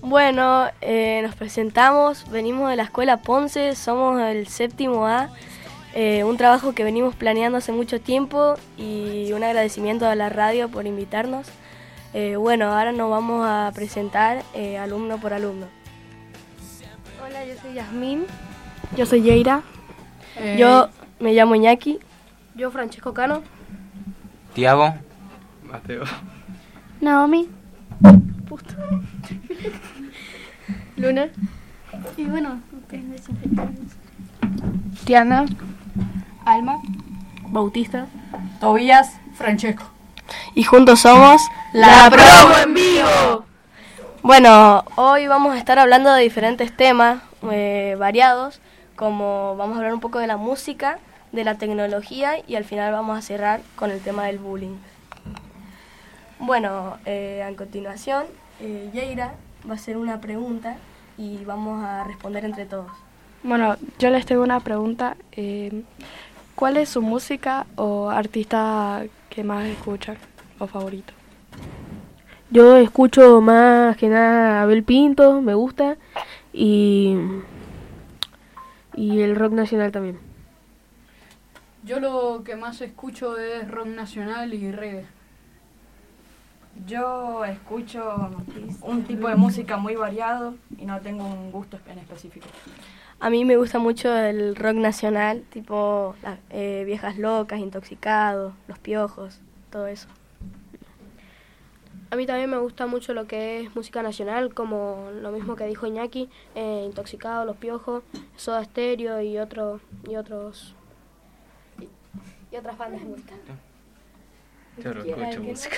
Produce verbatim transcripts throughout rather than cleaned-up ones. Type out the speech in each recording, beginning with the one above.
Bueno, eh, nos presentamos, venimos de la escuela Ponce, somos el séptimo A, eh, un trabajo que venimos planeando hace mucho tiempo y un agradecimiento a la radio por invitarnos. Eh, bueno, ahora nos vamos a presentar eh, alumno por alumno. Hola, yo soy Yasmín. Yo soy Yeira. Eh, yo me llamo Iñaki. Yo Francesco Cano. Tiago. Mateo. Naomi. Pusto. Luna. Y bueno, ustedes desinfectados. Tiana. Alma. Bautista. Tobías. Francesco. Y juntos somos La Promo en Vivo. Bueno, hoy vamos a estar hablando de diferentes temas eh, variados, como vamos a hablar un poco de la música, de la tecnología y al final vamos a cerrar con el tema del bullying. Bueno, eh, a continuación, eh, Yeira va a hacer una pregunta y vamos a responder entre todos. Bueno, yo les tengo una pregunta. Eh, ¿Cuál es su música o artista que más escuchan o favorito? Yo escucho más que nada Abel Pinto, me gusta, y, y el rock nacional también. Yo lo que más escucho es rock nacional y reggae. Yo escucho un tipo de música muy variado y no tengo un gusto en específico. A mí me gusta mucho el rock nacional, tipo las eh, Viejas Locas, Intoxicados, Los Piojos, todo eso. A mí también me gusta mucho lo que es música nacional, como lo mismo que dijo Iñaki, eh, Intoxicados, Los Piojos, Soda Stereo y otros y otros y, y otras bandas de música. Yo no escucho música.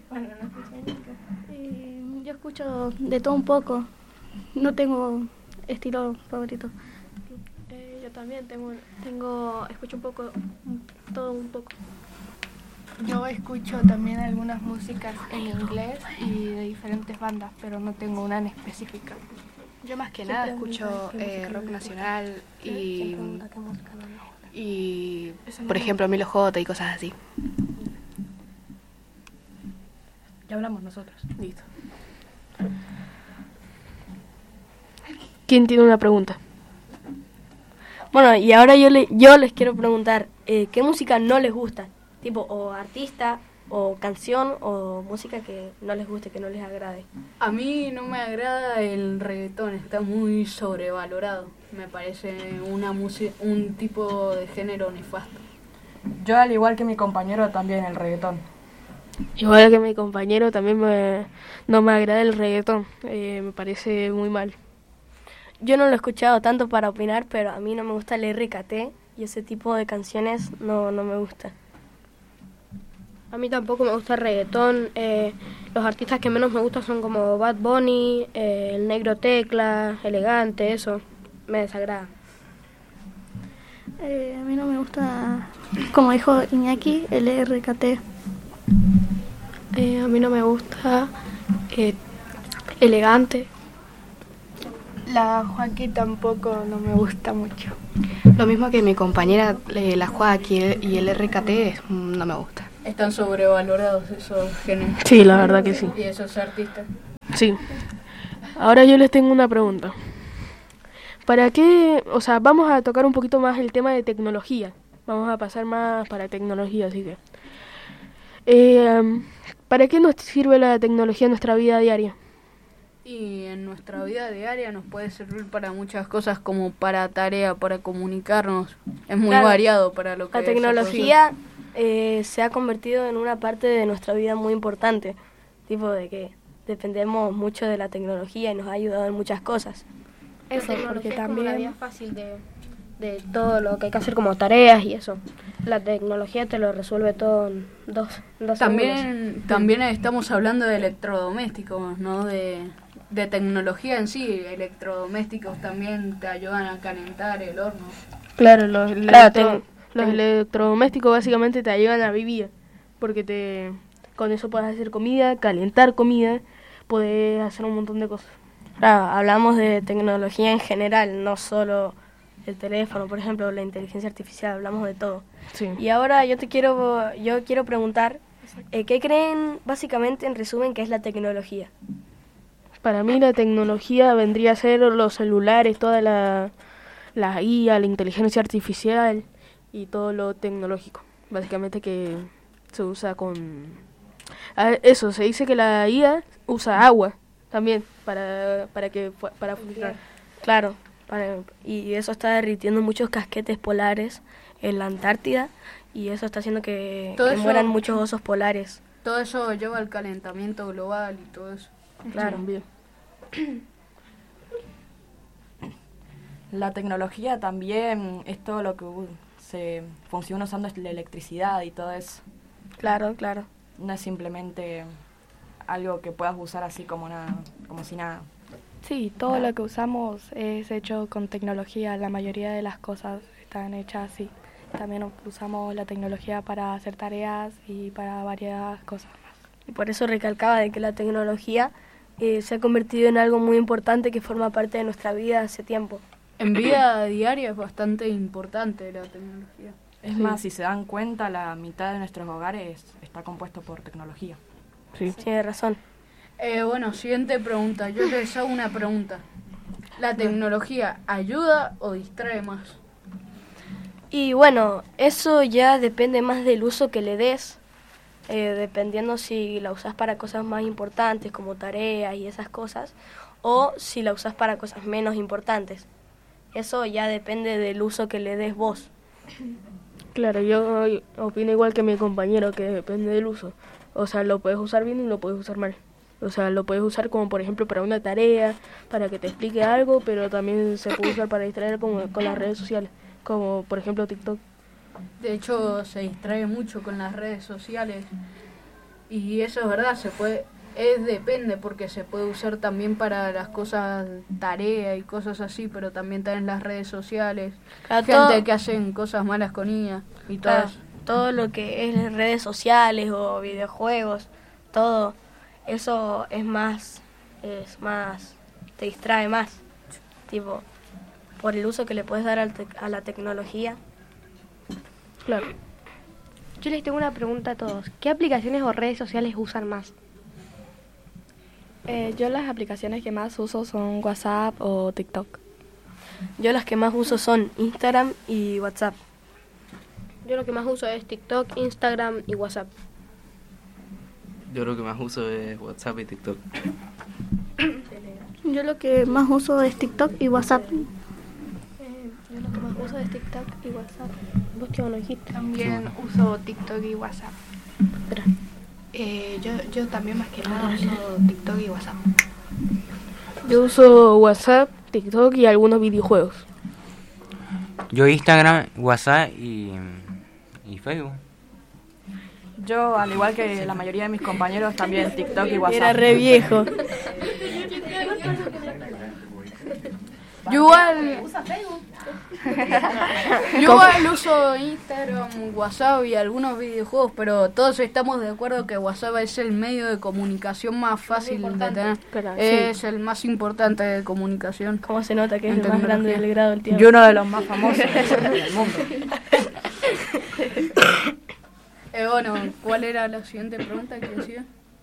Eh, yo escucho de todo un poco. No tengo estilo favorito. Eh, yo también tengo, tengo, escucho un poco, todo un poco. Yo escucho también algunas músicas en inglés y de diferentes bandas, pero no tengo una en específica. Yo más que nada escucho eh, rock nacional y, y por ejemplo Milo J y cosas así. Ya hablamos nosotros. Listo. ¿Quién tiene una pregunta? Bueno, y ahora yo, le, yo les quiero preguntar, eh, ¿qué música no les gusta? Tipo, o artista, o canción, o música que no les guste, que no les agrade. A mí no me agrada el reggaetón, está muy sobrevalorado. Me parece una música, un tipo de género nefasto. Yo, al igual que mi compañero, también el reggaetón. Igual que mi compañero, también me, no me agrada el reggaetón, eh, me parece muy mal. Yo no lo he escuchado tanto para opinar, pero a mí no me gusta el R K T y ese tipo de canciones no, no me gusta. A mí tampoco me gusta el reggaetón. Eh, los artistas que menos me gustan son como Bad Bunny, eh, el Negro Tecla, Elegante, eso me desagrada. Eh, a mí no me gusta, como dijo Iñaki, el R K T. Eh, a mí no me gusta eh, Elegante. La Joaquín tampoco no me gusta mucho. Lo mismo que mi compañera, eh, la Joaquín y el R K T, no me gusta. Están sobrevalorados esos géneros. Sí, la verdad que sí. Y esos artistas. Sí. Ahora yo les tengo una pregunta. ¿Para qué? O sea, vamos a tocar un poquito más el tema de tecnología. Vamos a pasar más para tecnología, así que... Eh, ¿Para qué nos sirve la tecnología en nuestra vida diaria? Y en nuestra vida diaria nos puede servir para muchas cosas, como para tarea, para comunicarnos. Es muy Claro, variado para lo que la tecnología eh, se ha convertido en una parte de nuestra vida muy importante, tipo de que dependemos mucho de la tecnología y nos ha ayudado en muchas cosas. Eso, porque también es la vía fácil de, de todo lo que hay que hacer como tareas y eso. La tecnología te lo resuelve todo en dos, dos también segundos. También estamos hablando de electrodomésticos, ¿no? De, de tecnología en sí. Electrodomésticos también te ayudan a calentar el horno. Claro, los, Claro, electro, te, los te, electrodomésticos básicamente te ayudan a vivir, porque te con eso puedes hacer comida, calentar comida, puedes hacer un montón de cosas. Claro, hablamos de tecnología en general, no solo el teléfono, por ejemplo, la inteligencia artificial, hablamos de todo. Sí. Y ahora yo te quiero yo quiero preguntar, eh, ¿qué creen básicamente en resumen que es la tecnología? Para mí la tecnología vendría a ser los celulares, toda la, la I A, la inteligencia artificial y todo lo tecnológico. Básicamente que se usa con... Ah, eso, se dice que la I A usa agua también para, para que para funcionar. Claro, para, y eso está derritiendo muchos casquetes polares en la Antártida y eso está haciendo que, Todo que eso- mueran muchos osos polares. Todo eso lleva al calentamiento global y todo eso. Claro. También. La tecnología también es todo lo que u- se funciona usando la electricidad y todo eso. Claro, claro. No es simplemente algo que puedas usar así como nada, como si nada. Sí, todo lo que usamos es hecho con tecnología. La mayoría de las cosas están hechas así. También u- usamos la tecnología para hacer tareas y para varias cosas más. Y por eso recalcaba de que la tecnología eh, se ha convertido en algo muy importante que forma parte de nuestra vida hace tiempo. En vida diaria es bastante importante la tecnología. Es Sí. más, si se dan cuenta, la mitad de nuestros hogares está compuesto por tecnología. Sí. Tiene razón. Eh, bueno, siguiente pregunta. Yo les hago una pregunta. ¿La tecnología ayuda o distrae más? Y bueno, eso ya depende más del uso que le des, eh, dependiendo si la usas para cosas más importantes como tareas y esas cosas, o si la usas para cosas menos importantes. Eso ya depende del uso que le des vos. Claro, yo opino igual que mi compañero, que depende del uso. O sea, lo puedes usar bien y lo puedes usar mal. O sea, lo puedes usar como, por ejemplo, para una tarea, para que te explique algo, pero también se puede usar para distraer como con las redes sociales, como, por ejemplo, TikTok. De hecho, se distrae mucho con las redes sociales. Y eso es verdad, se puede, es depende, porque se puede usar también para las cosas, tarea y cosas así, pero también está en las redes sociales. Claro, Gente todo- que hacen cosas malas con I A y todo Claro, eso. todo lo que es redes sociales o videojuegos, todo eso es más, es más, te distrae más, tipo, por el uso que le puedes dar al tec- a la tecnología. Claro. Yo les tengo una pregunta a todos. ¿Qué aplicaciones o redes sociales usan más? Eh, yo las aplicaciones que más uso son WhatsApp o TikTok. Yo las que más uso son Instagram y WhatsApp. Yo lo que más uso es TikTok, Instagram y WhatsApp. Yo lo que más uso es WhatsApp y TikTok. Yo lo que más uso es TikTok y WhatsApp. Yo lo que más uso es TikTok y WhatsApp. ¿Vos qué no dijiste? También uso TikTok y WhatsApp. Eh, yo, yo también más que nada uso TikTok y WhatsApp. Yo uso WhatsApp, TikTok y algunos videojuegos. Yo Instagram, WhatsApp y, y Facebook. Yo, al igual que la mayoría de mis compañeros, también TikTok y WhatsApp. Era re viejo. Yo igual, yo igual uso Instagram, WhatsApp y algunos videojuegos, pero todos estamos de acuerdo que WhatsApp es el medio de comunicación más fácil de tener. Claro, sí. Es el más importante de comunicación. ¿Cómo se nota que es En el más grande tecnología. del grado del tiempo? Y uno de los más famosos del mundo. Eh, bueno, ¿cuál era la siguiente pregunta que decía?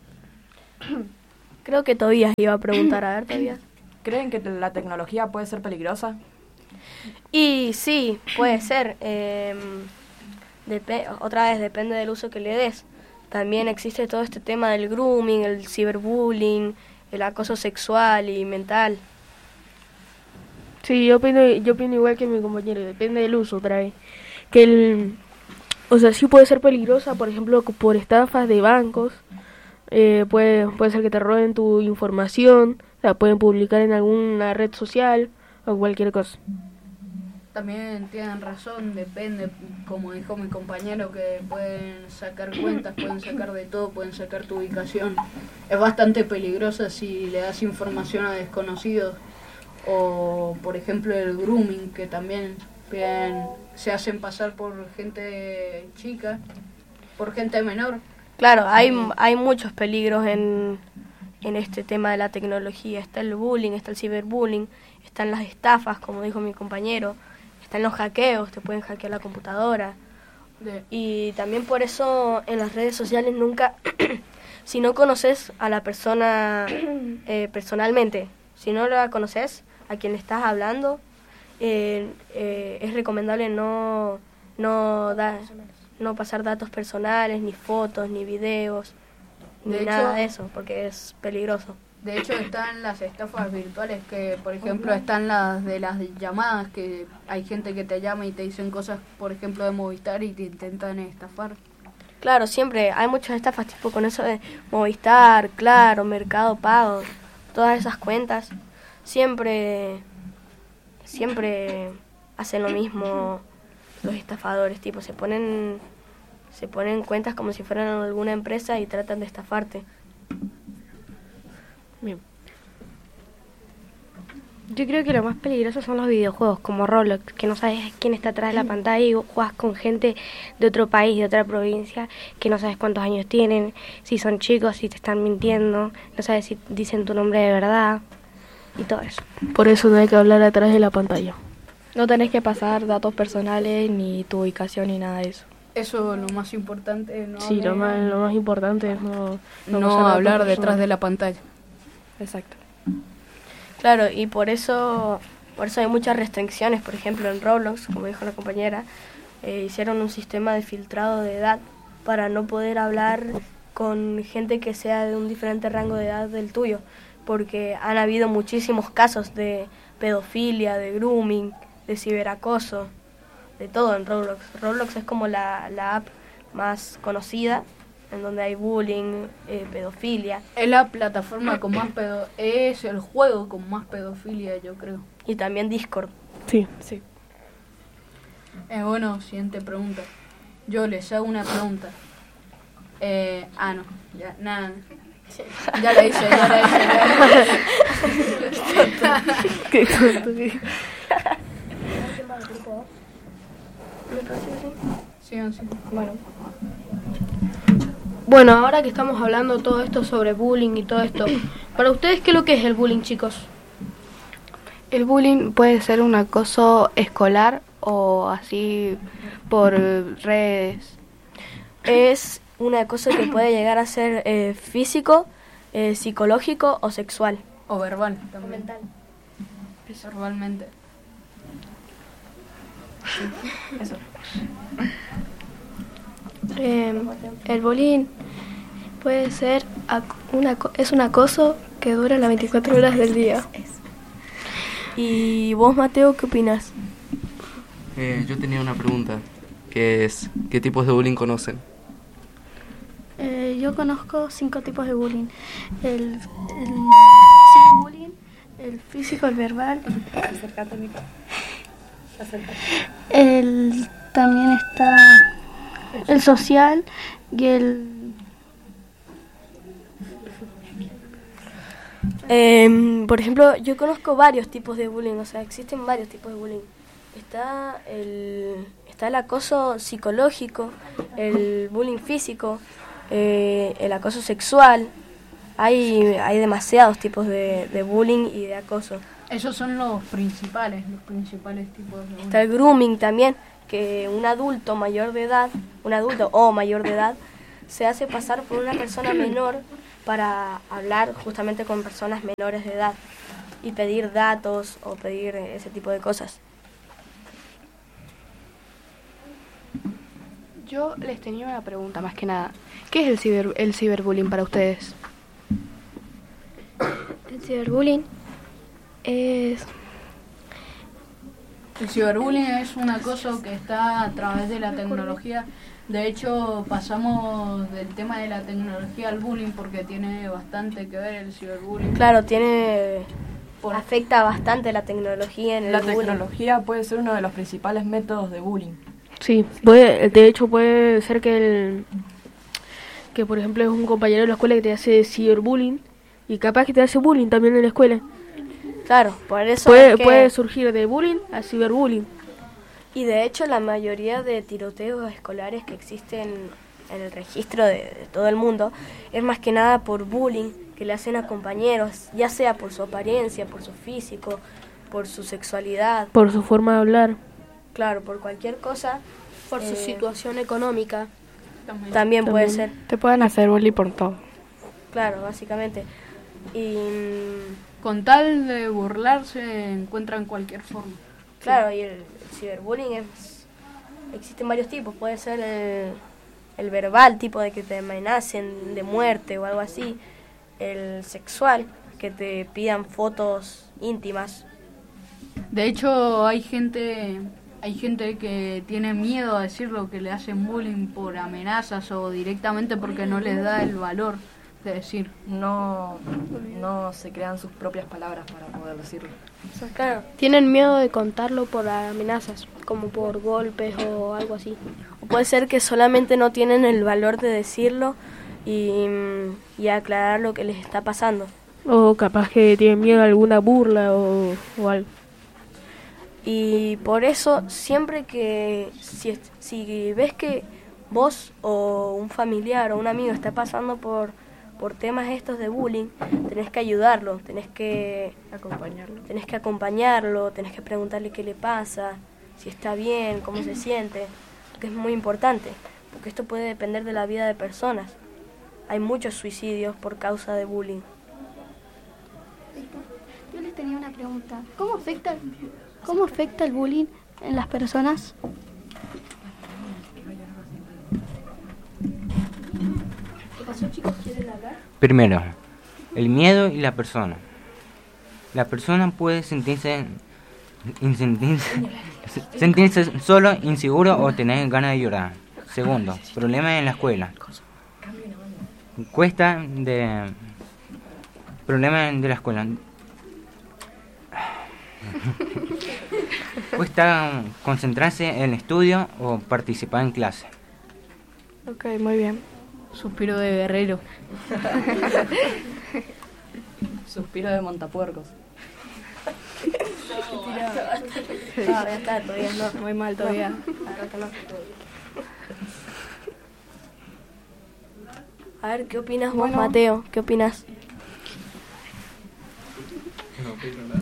Creo que Tobías iba a preguntar, a ver, Tobías. ¿Creen que la tecnología puede ser peligrosa? Y sí, puede ser. eh, depe- otra vez, depende del uso que le des. También existe todo este tema del grooming, el ciberbullying, el acoso sexual y mental. Sí, yo opino, yo opino igual que mi compañero, depende del uso otra vez. Que el, o sea, sí puede ser peligrosa, por ejemplo, co- por estafas de bancos. Eh, puede, puede ser que te roben tu información, la pueden publicar en alguna red social o cualquier cosa. También tienen razón, depende, como dijo mi compañero, que pueden sacar cuentas, pueden sacar de todo, pueden sacar tu ubicación. Es bastante peligrosa si le das información a desconocidos. O, por ejemplo, el grooming, que también bien, se hacen pasar por gente chica, por gente menor. Claro, hay, hay muchos peligros en, en este tema de la tecnología. Está el bullying, está el ciberbullying, están las estafas, como dijo mi compañero, están los hackeos, te pueden hackear la computadora. De, Y también por eso en las redes sociales nunca si no conoces a la persona eh, personalmente, si no la conoces a quien le estás hablando, eh, eh, es recomendable no, no, dar, no pasar datos personales, ni fotos, ni videos, ni De nada hecho- de eso, porque es peligroso. De hecho, están las estafas virtuales que, por ejemplo, están las de las llamadas, que hay gente que te llama y te dicen cosas, por ejemplo, de Movistar y te intentan estafar. Claro, siempre hay muchas estafas, tipo con eso de Movistar, Claro, Mercado Pago, todas esas cuentas, siempre, siempre hacen lo mismo los estafadores, tipo se ponen, se ponen cuentas como si fueran alguna empresa y tratan de estafarte. Bien. Yo creo que lo más peligroso son los videojuegos, como Roblox, que no sabes quién está atrás de la pantalla y juegas con gente de otro país, de otra provincia, que no sabes cuántos años tienen, si son chicos, si te están mintiendo, no sabes si dicen tu nombre de verdad y todo eso. Por eso no hay que hablar atrás de la pantalla. No tenés que pasar datos personales, ni tu ubicación, ni nada de eso. Eso es lo más importante, no, Sí, lo más, lo más importante es no, no, pasar datos hablar detrás personales. de la pantalla. Exacto. Claro, y por eso, por eso hay muchas restricciones, por ejemplo en Roblox, como dijo la compañera, eh, hicieron un sistema de filtrado de edad para no poder hablar con gente que sea de un diferente rango de edad del tuyo, porque han habido muchísimos casos de pedofilia, de grooming, de ciberacoso, de todo en Roblox. Roblox es como la, la app más conocida, en donde hay bullying, eh, pedofilia. Es la plataforma con más pedo, es el juego con más pedofilia, yo creo. Y también Discord. Sí. Sí. Eh, bueno, siguiente pregunta. Yo les hago una pregunta. Eh, ah, no, ya, nada. Ya la hice, ya la hice. Ya la hice. Qué tonto, sí. Sigan, sigan. Bueno, Bueno, ahora que estamos hablando todo esto sobre bullying y todo esto, para ustedes, ¿qué es lo que es el bullying, chicos? El bullying puede ser un acoso escolar o así por redes. Es una cosa que puede llegar a ser eh, físico, eh, psicológico o sexual. O verbal también. Verbalmente. eso. Eh, el bullying puede ser ac- un aco- es un acoso que dura las veinticuatro horas del día. ¿Y vos, Mateo, qué opinas? Eh, yo tenía una pregunta, que es, ¿qué tipos de bullying conocen? Eh, yo conozco cinco tipos de bullying. El, el bullying, el físico, el verbal. El, también está el social y el... Eh, por ejemplo, yo conozco varios tipos de bullying, o sea, existen varios tipos de bullying. Está el, está el acoso psicológico, el bullying físico, eh, el acoso sexual. Hay, hay demasiados tipos de, de bullying y de acoso. Esos son los principales, los principales tipos de bullying. Está el grooming también, que un adulto mayor de edad, un adulto o mayor de edad, se hace pasar por una persona menor para hablar justamente con personas menores de edad y pedir datos o pedir ese tipo de cosas. Yo les tenía una pregunta más que nada. ¿Qué es el ciber, el ciberbullying para ustedes? El ciberbullying es... El ciberbullying es un acoso que está a través de la tecnología. De hecho, pasamos del tema de la tecnología al bullying porque tiene bastante que ver el ciberbullying. Claro, tiene afecta bastante la tecnología en el La bullying. tecnología puede ser uno de los principales métodos de bullying. Sí, puede, de hecho puede ser que el que por ejemplo es un compañero de la escuela que te hace ciberbullying y capaz que te hace bullying también en la escuela. Claro, por eso Puede, es que- puede surgir de bullying a ciberbullying. Y de hecho la mayoría de tiroteos escolares que existen en el registro de, de todo el mundo es más que nada por bullying que le hacen a compañeros, ya sea por su apariencia, por su físico, por su sexualidad, Por su forma de hablar. claro, por cualquier cosa. Por su eh, situación económica. También. También puede También ser. te pueden hacer bullying por todo. Claro, básicamente. Y con tal de burlarse encuentran cualquier forma. Claro, sí. Y el ciberbullying es, existen varios tipos. Puede ser el, el verbal, tipo de que te amenacen de muerte o algo así. El sexual, que te pidan fotos íntimas. De hecho, hay gente hay gente que tiene miedo a decir lo que le hacen bullying por amenazas o directamente porque no les da el valor de decir. No, no se crean sus propias palabras para poder decirlo. Claro. Tienen miedo de contarlo por amenazas, como por golpes o algo así. O puede ser que solamente no tienen el valor de decirlo y, y aclarar lo que les está pasando. O capaz que tienen miedo a alguna burla o, o algo. Y por eso, siempre que, si, si ves que vos o un familiar o un amigo está pasando por, por temas estos de bullying, tenés que ayudarlo, tenés que acompañarlo, tenés que acompañarlo, tenés que preguntarle qué le pasa, si está bien, cómo se siente, porque es muy importante, porque esto puede depender de la vida de personas. Hay muchos suicidios por causa de bullying. Yo les tenía una pregunta. ¿Cómo afecta el, cómo afecta el bullying en las personas? ¿Qué pasó, chicos? ¿Quieren hablar? Primero, el miedo y la persona. La persona puede sentirse, sentirse, sentirse solo, inseguro o tener ganas de llorar. Segundo, problemas en la escuela. Cuesta de... Problemas de la escuela. Cuesta concentrarse en el estudio o participar en clase. Ok, muy bien. Suspiro de guerrero. Suspiro de montapuercos. No, ya está, todavía no. Muy mal todavía. No. A ver, ¿qué opinas vos, Bueno. Mateo? ¿Qué opinas? No opino nada.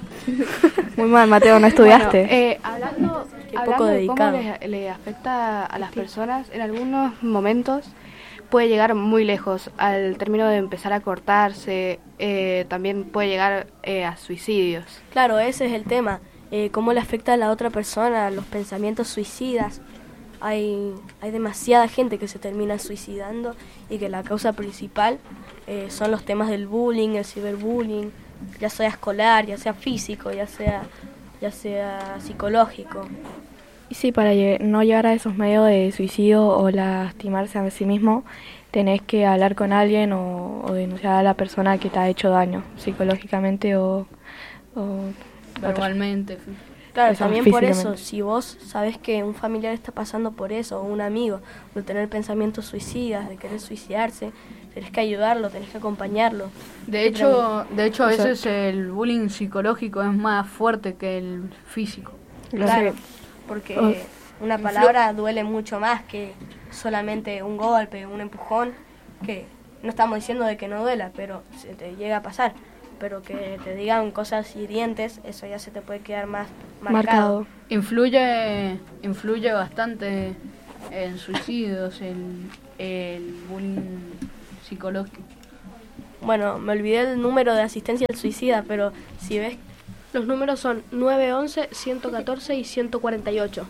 Muy mal, Mateo, no estudiaste. Bueno, eh, hablando Qué hablando poco de dedicado. cómo le, le afecta a las personas, en algunos momentos puede llegar muy lejos, al término de empezar a cortarse, eh, también puede llegar eh, a suicidios. Claro, ese es el tema. Eh, cómo le afecta a la otra persona, los pensamientos suicidas. Hay, hay demasiada gente que se termina suicidando y que la causa principal eh, son los temas del bullying, el ciberbullying, ya sea escolar, ya sea físico, ya sea, ya sea psicológico. Y sí, para lle- no llegar a esos medios de suicidio o lastimarse a sí mismo, tenés que hablar con alguien o, o denunciar a la persona que te ha hecho daño, psicológicamente o... o Verbalmente. Claro, Eso, también por eso, físicamente. si vos sabés que un familiar está pasando por eso, o un amigo, de tener pensamientos suicidas, de querer suicidarse, tenés que ayudarlo, tenés que acompañarlo. De hecho, de hecho a O sea- veces el bullying psicológico es más fuerte que el físico. Claro, porque Oh. una palabra duele mucho más que solamente un golpe, un empujón, que no estamos diciendo de que no duela, pero se te llega a pasar. Pero que te digan cosas hirientes, eso ya se te puede quedar más marcado. marcado. Influye, influye bastante en suicidios, el, el bullying psicológico. Bueno, me olvidé el número de asistencia al suicida, pero si ves, Los números son nueve once, ciento catorce y ciento cuarenta y ocho.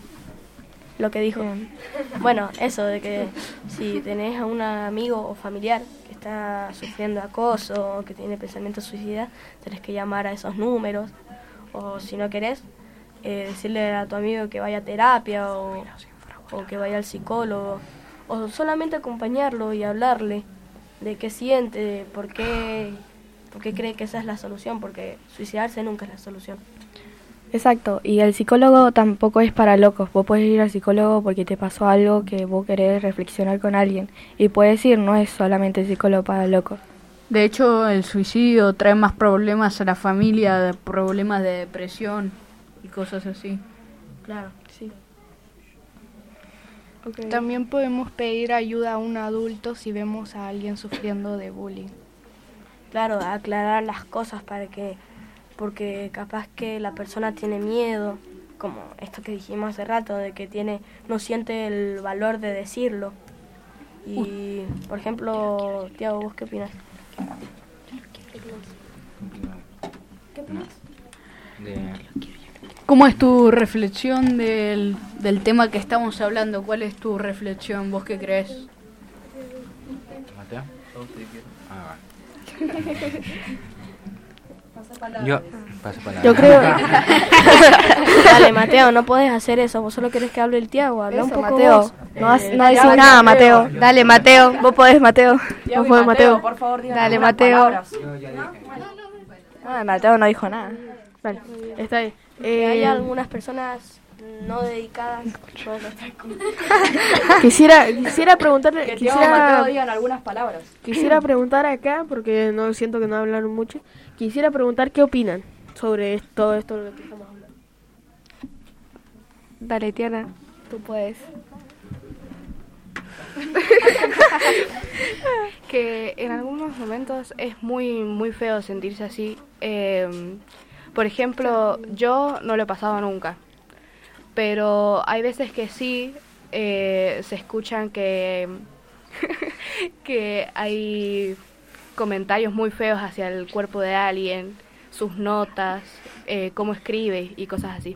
lo que dijo. Bien. Bueno, eso de que si tenés a un amigo o familiar que está sufriendo acoso o que tiene pensamientos suicidas, tenés que llamar a esos números. O si no querés, eh, decirle a tu amigo que vaya a terapia o, o que vaya al psicólogo. O solamente acompañarlo y hablarle de qué siente, por qué, por qué cree que esa es la solución, porque suicidarse nunca es la solución. Exacto, y el psicólogo tampoco es para locos. Vos podés ir al psicólogo porque te pasó algo que vos querés reflexionar con alguien. Y puedes ir, no es solamente psicólogo para locos. De hecho, el suicidio trae más problemas a la familia, de problemas de depresión y cosas así. Claro, sí. Okay. También podemos pedir ayuda a un adulto si vemos a alguien sufriendo de bullying. Claro, aclarar las cosas para que, porque capaz que la persona tiene miedo, como esto que dijimos hace rato, de que tiene, no siente el valor de decirlo. Y, por ejemplo, Tiago, ¿vos qué opinas? ¿Qué opinas? ¿Cómo es tu reflexión del, del tema que estamos hablando? ¿Cuál es tu reflexión? ¿Vos qué crees? ¿Mateo? Ah, vale. Yo, paso palabra. Yo creo... Dale, Mateo, no podés hacer eso. Vos solo querés que hable el Tiago. Habla un Eso, poco Mateo. vos. No, Eh, no decís Mateo, nada, Mateo. Mateo. Dale, Mateo. Vos podés, Mateo. Tiago Vos y podés, Mateo, Mateo. por favor, digan Dale, algunas Mateo. palabras. Ah, Mateo no dijo nada. Vale, está bien. Eh, hay Eh, algunas personas no dedicadas. quisiera, quisiera preguntarle, Que Tiago y Mateo quisiera, digan algunas palabras. quisiera preguntar acá, porque no siento que no hablaron mucho. Quisiera preguntar qué opinan sobre esto, todo esto de lo que estamos hablando. Dale, Tiana. Tú puedes. Que en algunos momentos es muy muy feo sentirse así. Eh, por ejemplo, yo no lo he pasado nunca, pero hay veces que sí eh, se escuchan que que hay comentarios muy feos hacia el cuerpo de alguien, sus notas, eh, cómo escribe y cosas así.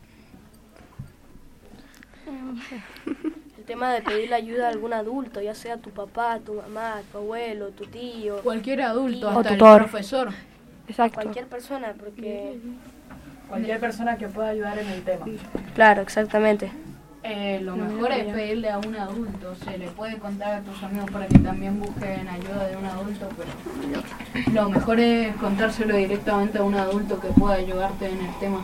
El tema de pedirle ayuda a algún adulto, ya sea tu papá, tu mamá, tu abuelo, tu tío. Cualquier adulto, tío, hasta el tutor. profesor. Exacto. Cualquier persona, porque... Cualquier persona que pueda ayudar en el tema. Claro, exactamente. Eh, lo mejor es pedirle a un adulto. Se le puede contar a tus amigos para que también busquen ayuda de un adulto, pero lo mejor es contárselo directamente a un adulto que pueda ayudarte en el tema.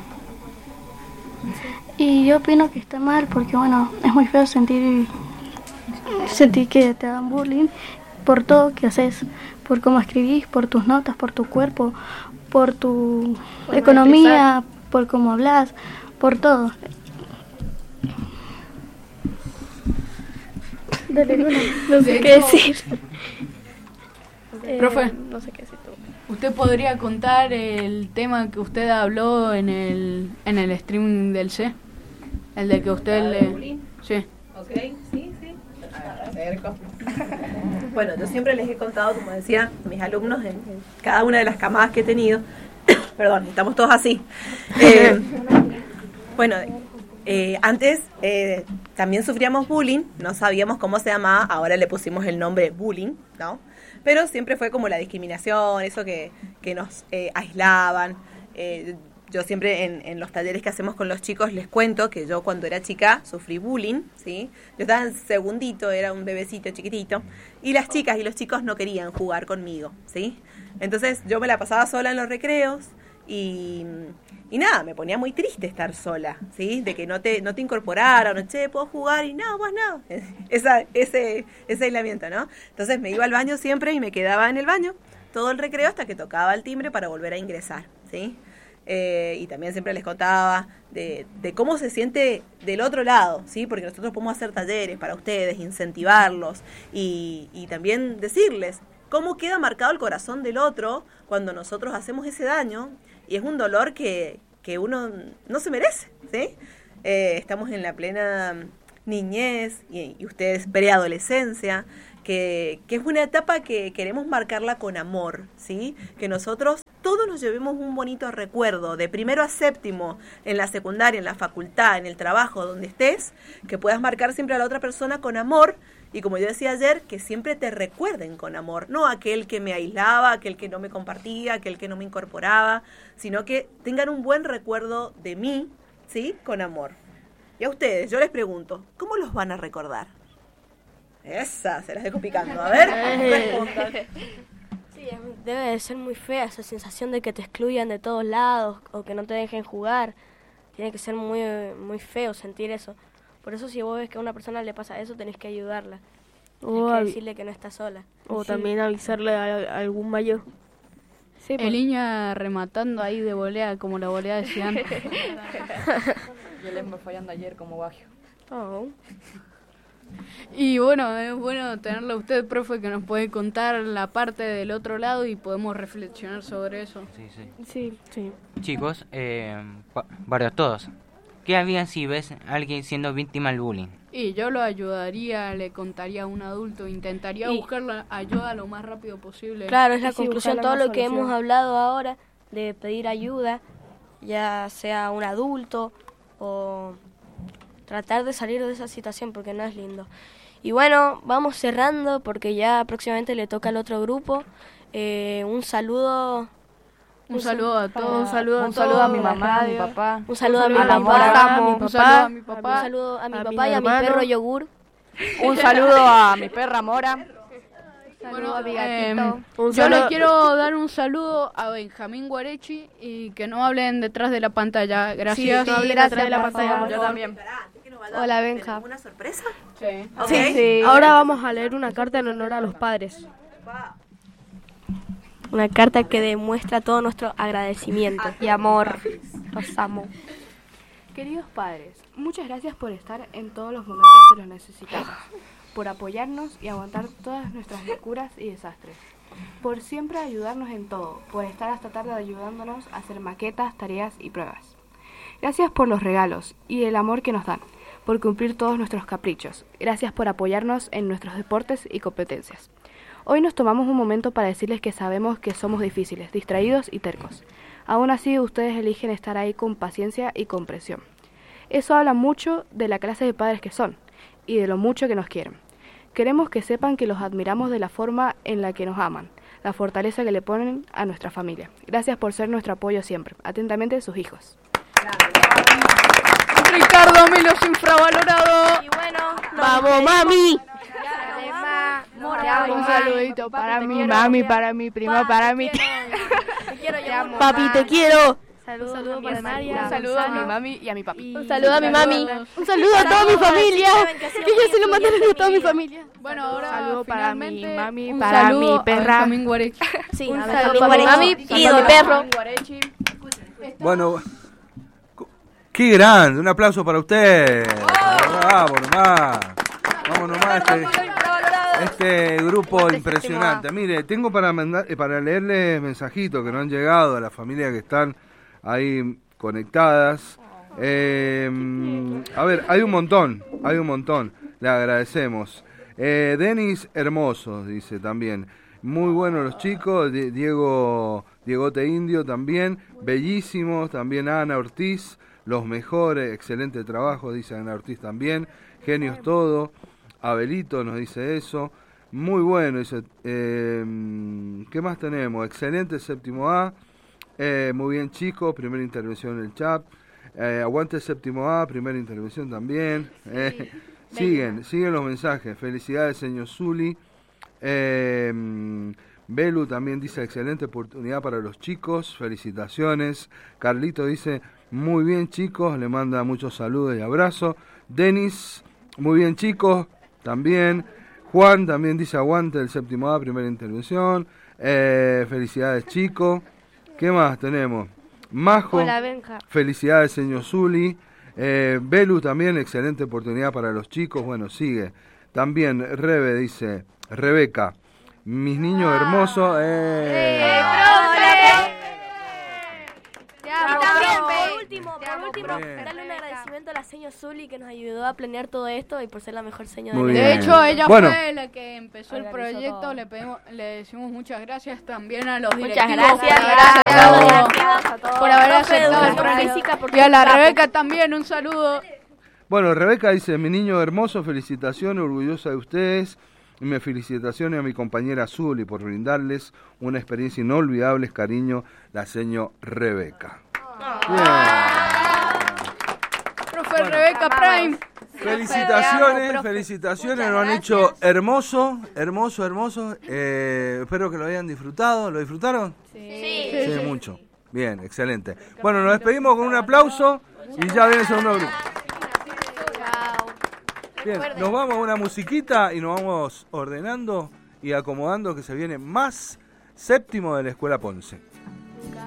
Y yo opino que está mal porque, bueno, es muy feo sentir, sentir que te hagan bullying por todo que haces, por cómo escribís, por tus notas, por tu cuerpo, por tu Forma de economía, por cómo hablas, por todo. Dale, Luna, no sé De qué hecho, decir. Profe. Eh, no sé qué decir tú. ¿Usted podría contar el tema que usted habló en el en el streaming del C? El de que usted le... Sí. Ok, sí, sí. Acerco. Bueno, yo siempre les he contado, como decía, a mis alumnos en, en cada una de las camadas que he tenido. Perdón, estamos todos así. Eh, bueno, eh, antes eh, también sufríamos bullying, no sabíamos cómo se llamaba, ahora le pusimos el nombre bullying, ¿no? Pero siempre fue como la discriminación, eso que, que nos eh, aislaban. Eh, yo siempre en, en los talleres que hacemos con los chicos les cuento que yo cuando era chica sufrí bullying, ¿sí? Yo estaba en segundito, era un bebecito chiquitito, y las chicas y los chicos no querían jugar conmigo, ¿sí? Entonces yo me la pasaba sola en los recreos y, y nada, me ponía muy triste estar sola, ¿sí? De que no te, no te incorporaran, no, che, puedo jugar y no, vos no. Esa, ese, ese aislamiento, ¿no? Entonces me iba al baño siempre y me quedaba en el baño todo el recreo hasta que tocaba el timbre para volver a ingresar, ¿sí? Eh, y también siempre les contaba de, de cómo se siente del otro lado, ¿sí? Porque nosotros podemos hacer talleres para ustedes, incentivarlos y, y también decirles cómo queda marcado el corazón del otro cuando nosotros hacemos ese daño, y es un dolor que, que uno no se merece, ¿sí? Eh, estamos en la plena niñez y, y ustedes preadolescencia, que, que es una etapa que queremos marcarla con amor, ¿sí? Que nosotros todos nos llevemos un bonito recuerdo, de primero a séptimo, en la secundaria, en la facultad, en el trabajo, donde estés, que puedas marcar siempre a la otra persona con amor, y como yo decía ayer, que siempre te recuerden con amor, no aquel que me aislaba, aquel que no me compartía, aquel que no me incorporaba, sino que tengan un buen recuerdo de mí, ¿sí? Con amor. Y a ustedes, yo les pregunto, ¿cómo los van a recordar? Esa, se las dejo picando. A ver, respondan. Sí, debe de ser muy fea esa sensación de que te excluyan de todos lados o que no te dejen jugar. Tiene que ser muy, muy feo sentir eso. Por eso si vos ves que a una persona le pasa eso, tenés que ayudarla. Tenés O que avi- decirle que no está sola. O Sí. también avisarle a, a algún mayor. Sí, El niña rematando ahí de volea, como la volea de Zidane. Y el Emma fallando ayer como Bagio. Oh. Y bueno, es bueno tenerlo a usted, profe, que nos puede contar la parte del otro lado y podemos reflexionar sobre eso. Sí, sí. Sí. Sí. Chicos, eh, pa- para todos, ¿Qué harías si ves a alguien siendo víctima del bullying? Y yo lo ayudaría, le contaría a un adulto, intentaría Y- buscar la ayuda lo más rápido posible. Claro, es la Y sí, conclusión, buscar todo una lo que solución. hemos hablado ahora, de pedir ayuda, ya sea un adulto o tratar de salir de esa situación porque no es lindo. Y bueno, vamos cerrando porque ya próximamente le toca al otro grupo. Eh, un saludo... Un saludo a todos. Un saludo, a un saludo a mi todos. mamá, a mi papá. Un saludo a mi la papá, Mora, a mi Un papá, saludo a mi papá. un saludo a mi a mi papá y a mi hermano. perro Yogur. Un saludo a mi perra Mora. Bueno, a mi em, gatito. Un yo saludo- le quiero dar un saludo a Benjamín Guarechi y que no hablen detrás de la pantalla. Gracias. Sí, No hablen gracias, detrás de la por pantalla. favor. Yo también. Hola, Benja. ¿Una sorpresa? Sí. Ok. Sí. Ahora vamos a leer una carta en honor a los padres. Una carta que demuestra todo nuestro agradecimiento. Y amor. Los amo. Queridos padres, muchas gracias por estar en todos los momentos que los necesitamos, por apoyarnos y aguantar todas nuestras locuras y desastres, por siempre ayudarnos en todo, por estar hasta tarde ayudándonos a hacer maquetas, tareas y pruebas. Gracias por los regalos y el amor que nos dan, por cumplir todos nuestros caprichos. Gracias por apoyarnos en nuestros deportes y competencias. Hoy nos tomamos un momento para decirles que sabemos que somos difíciles, distraídos y tercos. Aún así, ustedes eligen estar ahí con paciencia y comprensión. Eso habla mucho de la clase de padres que son y de lo mucho que nos quieren. Queremos que sepan que los admiramos de la forma en la que nos aman, la fortaleza que le ponen a nuestra familia. Gracias por ser nuestro apoyo siempre. Atentamente, sus hijos. Ricardo Milos infravalorado. Y bueno, ¡Vamos, mami! Un saludito para mi mami, para mi prima, para mi Papi, te quiero. Saludos saludo para Nadia, Un saludo a mi Gonzalo. mami y a mi papi. Un saludo a mi mami. Un saludo a toda mi familia. Que yo se lo mandaron a toda mi familia. Bueno, ahora saludo para mi finalmente, mami, un para saludo mi a perra. Benjamín Guarechi. Sí, Un a saludo Benjamín para mi Guarechi mami y y a a mi mi perro. Benjamín Guarechi. Bueno, qué grande, un aplauso para usted. Vamos nomás, vamos nomás este, este grupo impresionante. Mire, tengo para mandar, eh, para leerles mensajitos que no han llegado a las familias que están ahí conectadas. Eh, a ver, hay un montón, hay un montón. Le agradecemos. Eh, Denis Hermoso dice también. Muy buenos los chicos. Di- Diego Diegote Indio también. Bellísimos. También Ana Ortiz. Los mejores. Excelente trabajo, dice Ana Ortiz también. Genios todo. Abelito nos dice eso. Muy bueno, dice. Eh, ¿Qué más tenemos? Excelente séptimo A. Eh, muy bien chicos. Primera intervención en el chat. Eh, aguante séptimo A. Primera intervención también. Eh, siguen, siguen los mensajes. Felicidades, señor Zuli. Eh, Belu también dice excelente oportunidad para los chicos, felicitaciones. Carlito dice muy bien chicos, le manda muchos saludos y abrazos. Denis, muy bien chicos, también. Juan también dice aguante el séptimo A, primera intervención. Eh, felicidades chicos. ¿Qué más tenemos? Majo, Hola, Benja. felicidades señor Zuli. Eh, Belu también, excelente oportunidad para los chicos. Bueno, sigue. También Rebe dice, Rebeca, mis niños hermosos. Eh. Y también, por último, por último, Bien. darle un agradecimiento a la señora Zuli que nos ayudó a planear todo esto y por ser la mejor señora Muy de bien. De hecho, ella Bueno. fue la que empezó el Organizó proyecto. todo. Le pedimos, le decimos muchas gracias también a los Muchas directivos gracias, por haber gracias a aceptado- todos, gracias a todos. por haber Profe de aceptado el educación proyecto. física, porque Y a la es un capo. Rebeca también un saludo. Bueno, Rebeca dice, mi niño hermoso, felicitaciones, orgullosa de ustedes. Y me felicitaciones a mi compañera Zuli por brindarles una experiencia inolvidable, cariño, la señor Rebeca. Profe Rebeca Prime. Felicitaciones, felicitaciones, lo han hecho hermoso, hermoso, hermoso. Eh, espero que lo hayan disfrutado. ¿Lo disfrutaron? Sí. Sí, mucho. Bien, excelente. Bueno, nos despedimos con un aplauso y ya viene el segundo grupo. Bien, nos vamos a una musiquita y nos vamos ordenando y acomodando que se viene más séptimo de la Escuela Ponce.